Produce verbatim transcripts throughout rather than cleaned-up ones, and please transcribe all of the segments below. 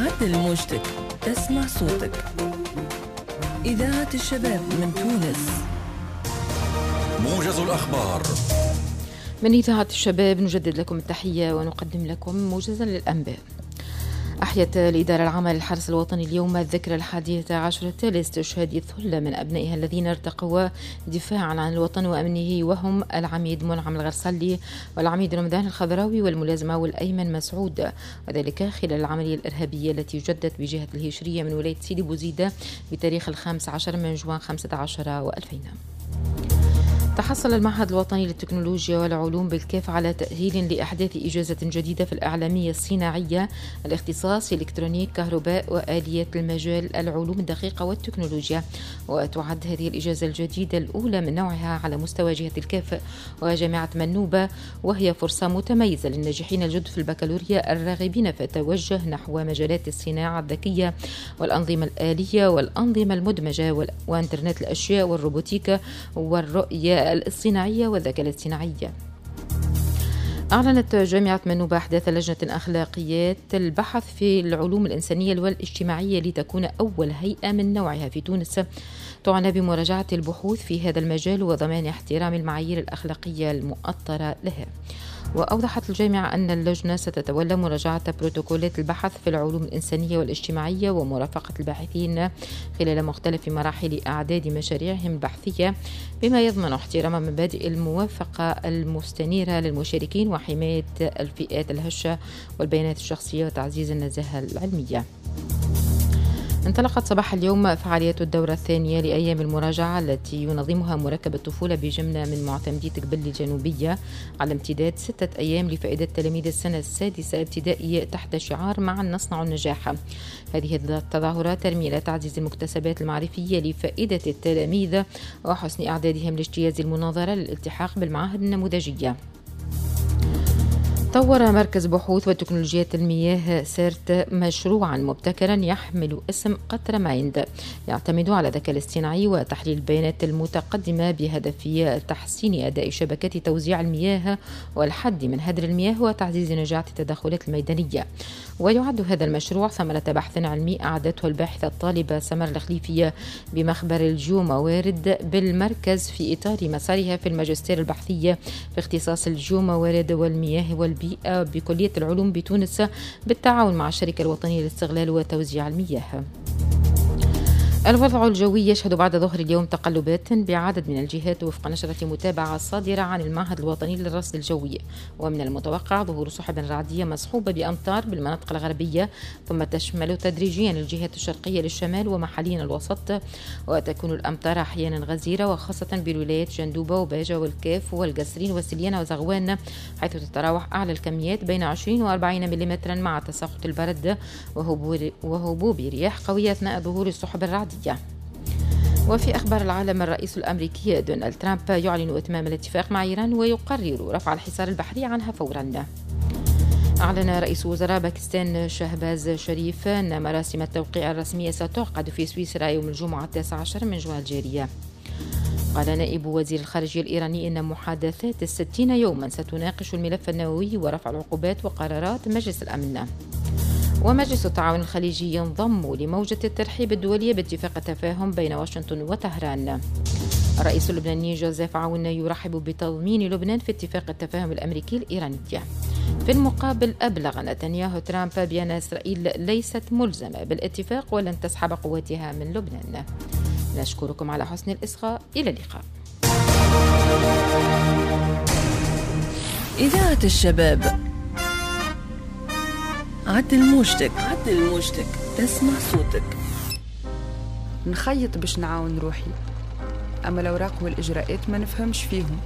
عدل موجتك، تسمع صوتك. إذاعة الشباب من تونس. موجز الأخبار من إذاعة الشباب، نجدد لكم التحية ونقدم لكم موجزا للأنباء. أحيت الإدارة العامة للحرس الوطني اليوم الذكرى الحادية عشرة لاستشهاد ثلة من أبنائها الذين ارتقوا دفاعا عن الوطن وأمنه، وهم العميد منعم الغرسلي والعميد رمضان الخضراوي والملازم أول أيمن مسعود، وذلك خلال العملية الإرهابية التي جدت بجهة الهشرية من ولاية سيدي بوزيدة بتاريخ الخامس عشر من جوان خمسة عشر وألفين. تحصل المعهد الوطني للتكنولوجيا والعلوم بالكاف على تأهيل لإحداث إجازة جديدة في الإعلامية الصناعية، الاختصاص إلكترونيك كهرباء وآليات المجال العلوم الدقيقة والتكنولوجيا. وتعد هذه الإجازة الجديدة الأولى من نوعها على مستوى جهة الكاف وجامعة منوبة، وهي فرصة متميزة للناجحين الجدد في البكالوريا الراغبين في التوجه نحو مجالات الصناعة الذكية والأنظمة الآلية والأنظمة المدمجة وإنترنت الأشياء والروبوتيكا والرؤية الصناعية والذكاء الاصطناعي. أعلنت جامعة منوبة أحداث لجنة أخلاقيات البحث في العلوم الإنسانية والاجتماعية لتكون أول هيئة من نوعها في تونس تعنى بمراجعة البحوث في هذا المجال وضمان احترام المعايير الأخلاقية المؤطرة لها. وأوضحت الجامعة أن اللجنة ستتولى مراجعة بروتوكولات البحث في العلوم الإنسانية والاجتماعية ومرافقة الباحثين خلال مختلف مراحل إعداد مشاريعهم البحثية، بما يضمن احترام مبادئ الموافقة المستنيرة للمشاركين وحماية الفئات الهشة والبيانات الشخصية وتعزيز النزاهة العلمية. انطلقت صباح اليوم فعاليات الدورة الثانية لأيام المراجعة التي ينظمها مركب الطفولة بجملة من معتمدي تقبل الجنوبية على امتداد ستة أيام لفائدة تلاميذ السنة السادسة ابتدائي تحت شعار معا نصنع النجاح. هذه التظاهرات ترمي إلى تعزيز المكتسبات المعرفية لفائدة التلاميذ وحسن إعدادهم لاجتياز المناظرة للالتحاق بالمعاهد النموذجية. طور مركز بحوث وتكنولوجيات المياه سيرت مشروعا مبتكرا يحمل اسم قطرة مايند، يعتمد على الذكاء الاصطناعي وتحليل البيانات المتقدمة بهدف تحسين أداء شبكات توزيع المياه والحد من هدر المياه وتعزيز نجاعة التدخلات الميدانية. ويعد هذا المشروع ثمرة بحث علمي أعدته الباحثة الطالبة سمر الخليفية بمخبر الجيوموارد بالمركز في إطار مسارها في الماجستير البحثية في اختصاص الجيوموارد والمياه والبيئة بكلية العلوم بتونس بالتعاون مع الشركة الوطنية للاستغلال وتوزيع المياه. الوضع الجوي يشهد بعد ظهر اليوم تقلبات بعدد من الجهات وفق نشرة متابعة صادرة عن المعهد الوطني للرصد الجوي، ومن المتوقع ظهور سحب رعدية مصحوبة بأمطار بالمناطق الغربية، ثم تشمل تدريجيا الجهات الشرقية للشمال ومحليا الوسط، وتكون الأمطار أحيانا غزيرة وخاصة بالولايات جندوبة وباجة والكاف والقصرين وسليانة وزغوان، حيث تتراوح أعلى الكميات بين عشرين وأربعين ملم مع تساقط البرد وهبوب رياح قوية أثناء ظهور السحب الرعدية. وفي أخبار العالم، الرئيس الأمريكي دونالد ترامب يعلن إتمام الاتفاق مع إيران ويقرر رفع الحصار البحري عنها فورا. أعلن رئيس وزراء باكستان شهباز شريف أن مراسم التوقيع الرسمية ستعقد في سويسرا يوم الجمعة التاسع عشر من جوان الجارية. قال نائب وزير الخارجية الإيراني أن محادثات الستين يوما ستناقش الملف النووي ورفع العقوبات وقرارات مجلس الأمن. ومجلس التعاون الخليجي ينضم لموجة الترحيب الدولية باتفاق التفاهم بين واشنطن وطهران. الرئيس اللبناني جوزيف عون يرحب بتضمين لبنان في اتفاق التفاهم الأمريكي الإيراني. في المقابل، أبلغ نتنياهو ترامب بأن إسرائيل ليست ملزمة بالاتفاق ولن تسحب قواتها من لبنان. نشكركم على حسن الإصغاء، إلى اللقاء. إذاعة الشباب، عدل موجتك، عدل موجتك، تسمع صوتك. نخيط باش نعاون روحي، أما الأوراق والإجراءات ما نفهمش فيهم.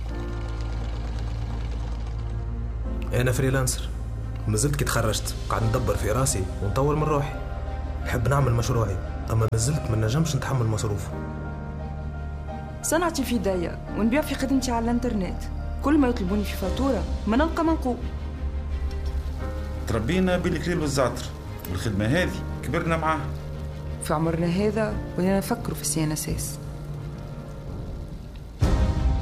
أنا فريلانسر، مازلت كي تخرجت قاعد ندبر في راسي ونطور من روحي. نحب نعمل مشروعي، أما مازلت ما نجمش نتحمل مصروف. صنعتي في داية ونبيع في خدمتي على الانترنت، كل ما يطلبوني في فاتورة ما نلقى منقوب. تربينا بالكليل والزعتر، والخدمة هذه كبرنا معاها. في عمرنا هذا ولينا نفكروا في السي ان اس اس.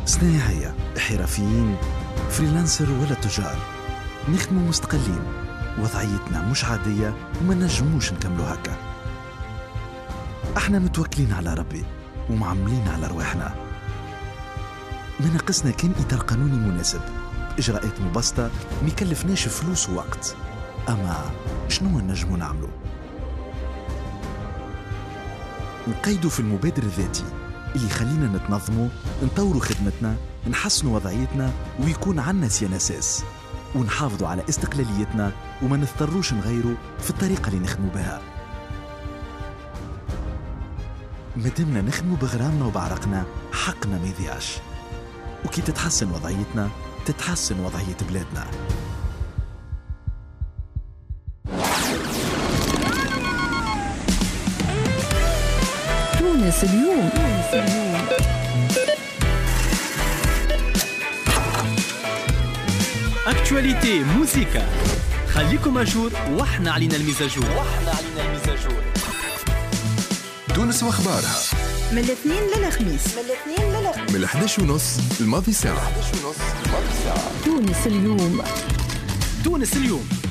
صناعية، حرفيين، فريلانسر ولا تجار، نخدموا مستقلين، وضعيتنا مش عادية وما نجموش نكملوا هكا. احنا متوكلين على ربي ومعملين على رواحنا. ما ناقصنا كان إطار قانوني مناسب، إجراءات مبسطة ما يكلفناش فلوس ووقت. أما شنو نجموا نعملوا؟ نقيدوا في المبادر الذاتي اللي يخلينا نتنظموا، نطوروا خدمتنا، نحسنوا وضعيتنا ويكون عنا سيان أساس، ونحافظوا على استقلاليتنا وما نضطروش نغيروا في الطريقة اللي نخدموا بها. مادامنا نخدموا بغرامنا وبعرقنا حقنا ما يضيعش، وكي تتحسن وضعيتنا تتحسن وضعية بلادنا. تونس اليوم. اكتواليتي موسيقى، خليكم ماجور واحنا علينا المزاجور. واحنا علينا المزاجور. تونس واخبارها من الاثنين للخميس من الاثنين للخميس من الحداش ونص الماضي ساعة. تونس اليوم. تونس اليوم